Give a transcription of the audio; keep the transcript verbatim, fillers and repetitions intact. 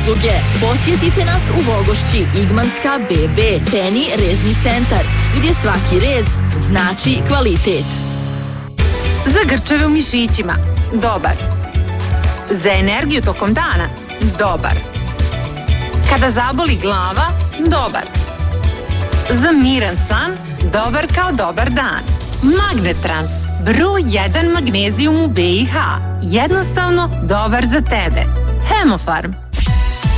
usluge. Posjetite nas u Vogošći, Igmanska B B, Teni rezni centar, gdje svaki rez znači kvalitet. Za grčeve u mišićima, dobar. Za energiju tokom dana, dobar. Kada zaboli glava, dobar. Za miran san, dobar kao dobar dan. Magnetrans, broj jedan magnezijum u B i H. Jednostavno dobar za tebe. Hemofarm.